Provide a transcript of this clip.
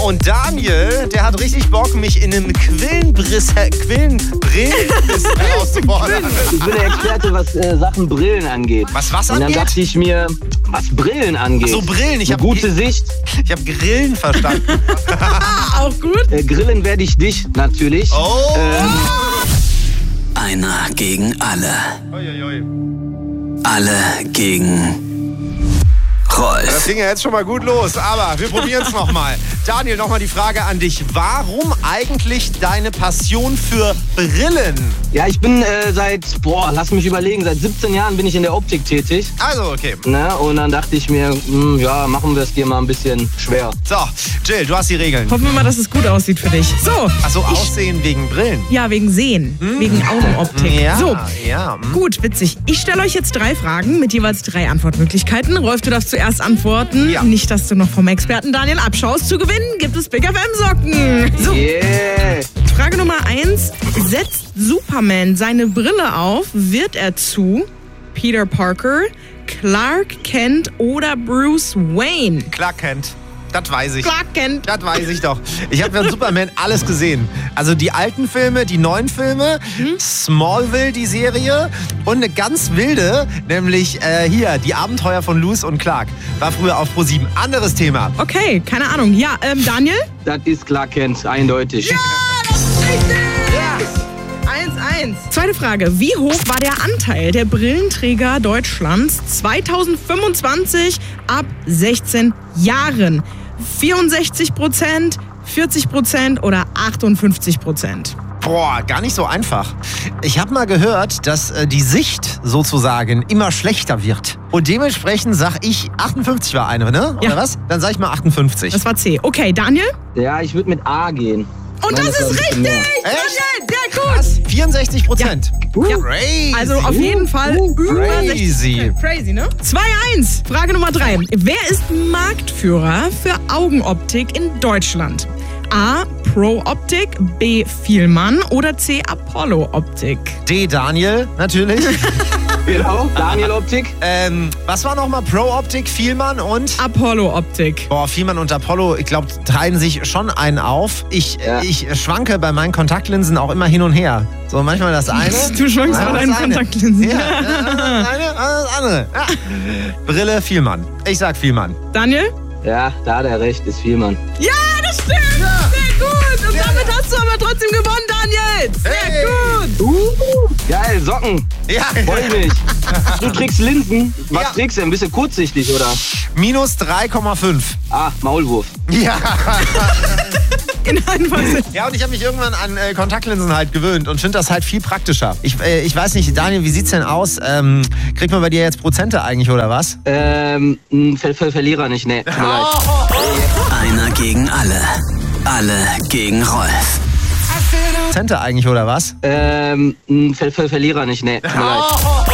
Und Daniel, der hat richtig Bock, mich in einem Quillenbrillenbiss herauszufordern. Ich bin der Experte, was Sachen Brillen angeht. Was Und dann angeht? dachte ich mir, was Brillen angeht. Ach so, Brillen. Ich Eine habe gute Sicht. Ich habe Grillen verstanden. Auch gut. Grillen werde ich dich natürlich. Oh! Einer gegen alle. Uiuiui. Alle gegen Das Rolf. ging ja jetzt schon mal gut los, aber wir probieren es nochmal. Daniel, nochmal die Frage an dich. Warum eigentlich deine Passion für Brillen? Ja, ich bin lass mich überlegen, seit 17 Jahren bin ich in der Optik tätig. Also, okay. Ne? Und dann dachte ich mir, machen wir es dir mal ein bisschen schwer. So, Jill, du hast die Regeln. Hoffen wir mal, dass es gut aussieht für dich. So. Achso, Aussehen wegen Brillen. Ja, wegen Sehen. Wegen Augenoptik. Ja, So. ja. Gut, witzig. Ich stelle euch jetzt 3 Fragen mit jeweils 3 Antwortmöglichkeiten. Rolf, du darfst zuerst antworten. Ja. Nicht, dass du noch vom Experten Daniel abschaust. Zu gewinnen gibt es Big FM Socken. So, Yeah! Frage Nummer 1. Setzt Superman seine Brille auf, wird er zu Peter Parker, Clark Kent oder Bruce Wayne? Clark Kent. Das weiß ich. Clark Kent. Das weiß ich doch. Ich habe von Superman alles gesehen. Also die alten Filme, die neuen Filme, Smallville, die Serie und eine ganz wilde, nämlich hier, die Abenteuer von Lois und Clark. War früher auf Pro7. Anderes Thema. Okay, keine Ahnung. Ja, Daniel? Das ist Clark Kent, eindeutig. 1-1. Zweite Frage. Wie hoch war der Anteil der Brillenträger Deutschlands 2025 ab 16 Jahren? 64%, 40% oder 58%? Boah, gar nicht so einfach. Ich habe mal gehört, dass die Sicht sozusagen immer schlechter wird. Und dementsprechend sag ich, 58 war eine, ne? Oder Ja. was? Dann sag ich mal 58. Das war C. Okay, Daniel? Ja, ich würde mit A gehen. Und Nein, das war ein ist bisschen richtig! mehr. Daniel, sehr gut! Was? 64%. Ja. Crazy. Also auf jeden Fall über crazy. 60%. Crazy, ne? 2-1. Frage Nummer 3. Wer ist Marktführer für Augenoptik in Deutschland? A. Pro Optik, B. Vielmann oder C. Apollo Optik? D. Daniel, natürlich. Genau, Daniel Optik. Was war nochmal Pro Optik, Vielmann und? Apollo Optik. Boah, Vielmann und Apollo, ich glaube, teilen sich schon einen auf. Ich schwanke bei meinen Kontaktlinsen auch immer hin und her. So, manchmal das eine. Du schwankst bei manchmal deinen das eine. Kontaktlinsen. Ja, das eine, das andere. Ja. Brille, Vielmann. Ich sag Vielmann. Daniel? Ja, da hat er recht, ist Vielmann. Ja, das stimmt! Sehr gut! Und damit hast du aber trotzdem gewonnen, Daniel! Sehr Hey. gut! Geil, Socken. Ja. Freu mich. Du trägst Linsen. Was Ja. trägst du? Ein bisschen kurzsichtig, oder? Minus 3,5. Ah, Maulwurf. Ja. In einem Fall. Ja, und ich habe mich irgendwann an Kontaktlinsen halt gewöhnt und finde das halt viel praktischer. Ich weiß nicht, Daniel, wie sieht's denn aus? Kriegt man bei dir jetzt Prozente eigentlich oder was? Verlierer nicht, nee. Tut mir leid. Einer gegen alle. Alle gegen Rolf. Prozente eigentlich oder was? Verlierer nicht, nee. Tut mir leid.